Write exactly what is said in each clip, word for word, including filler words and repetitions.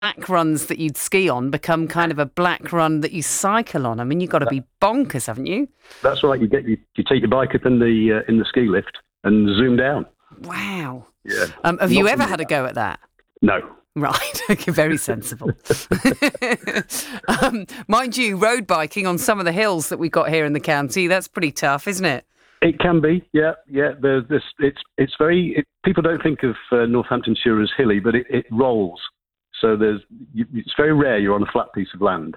black runs that you'd ski on become kind of a black run that you cycle on. I mean, you've got to That, be bonkers, haven't you? that's right. You get you, you take your bike up in the uh, in the ski lift and zoom down. Wow. Yeah. Um, have Not you for ever me, had a that. go at that? No. Right, okay, very sensible. um, mind you, road biking on some of the hills that we've got here in the county, that's pretty tough, isn't it? It can be, yeah, yeah. There's this. It's it's very. It, people don't think of uh, Northamptonshire as hilly, but it, it rolls. So there's. You, it's very rare you're on a flat piece of land.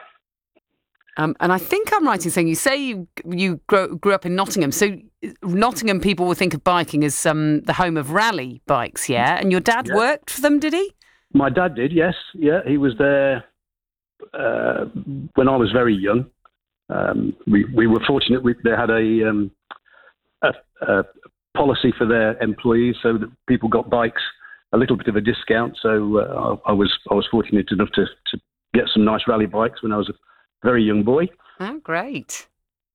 Um, and I think I'm right in saying you say you you grew, grew up in Nottingham. So Nottingham people will think of biking as um, the home of rally bikes, yeah. And your dad Yeah. worked for them, did he? My dad did, yes, yeah. He was there uh, when I was very young. Um, we we were fortunate. We, they had a, um, a a policy for their employees, so that people got bikes a little bit of a discount. So uh, I, I was I was fortunate enough to, to get some nice rally bikes when I was a very young boy, Oh, great.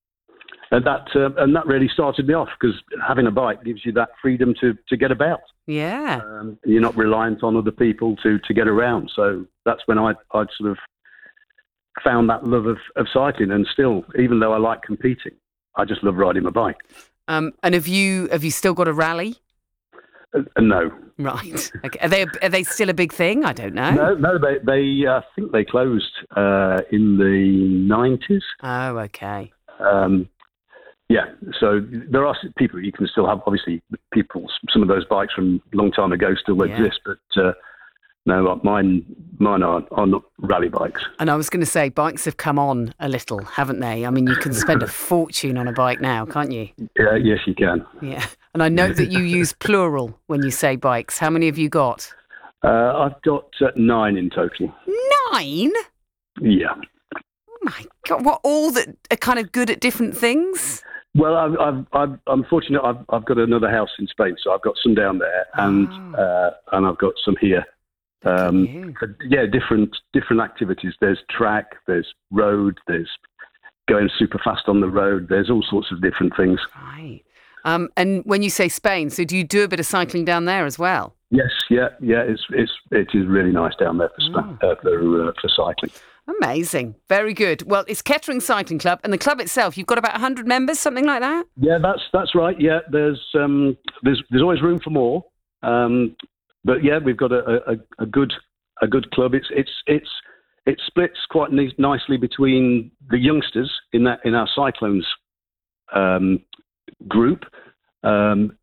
and that uh, and that really started me off, because having a bike gives you that freedom to, to get about. Yeah. Um, you're not reliant on other people to, to get around. So that's when I I sort of found that love of, of cycling, and still, even though I like competing, I just love riding my bike. Um, and have you have you still got a rally? Uh, no, Right. Okay. Are they are they still a big thing? I don't know. no, no. They they uh, I think they closed uh, in the nineties. Oh, okay. Um, yeah, so there are people you can still have. Obviously, people. Some of those bikes from a long time ago still Yeah. exist, but uh, no, mine mine are, are not rally bikes. And I was going to say, bikes have come on a little, haven't they? I mean, you can spend a fortune on a bike now, can't you? Yeah, yes, you can. Yeah. And I know that you use plural when you say bikes. How many have you got? Uh, I've got uh, nine in total. Nine? Yeah. Oh my God. What, all that are kind of good at different things? Well, I've, I've, I've, I'm fortunate. I've, I've got another house in Spain, so I've got some down there, and Oh. uh, and I've got some here. Look at Um, you. but yeah, different different activities. There's track, there's road, there's going super fast on the road. There's all sorts of different things. Right. Um, and when you say Spain, so do you do a bit of cycling down there as well? Yes, yeah, yeah. It's it's it is really nice down there for Oh. spa- uh, for uh, for cycling. Amazing. Very good. Well, it's Kettering Cycling Club, and the club itself, you've got about one hundred members, something like that? Yeah, that's that's right. Yeah, there's um there's there's always room for more. Um, but yeah, we've got a, a, a good a good club. It's it's it's it splits quite ni- nicely between the youngsters in that in our cyclones um, group. Um,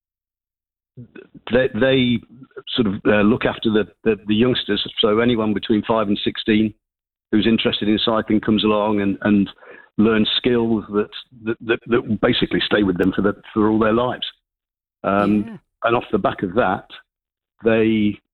they they sort of uh, look after the, the the youngsters. So anyone between five and sixteen who's interested in cycling comes along and and learns skills that that, that, that basically stay with them for the, for all their lives. Um, Yeah. And off the back of that, they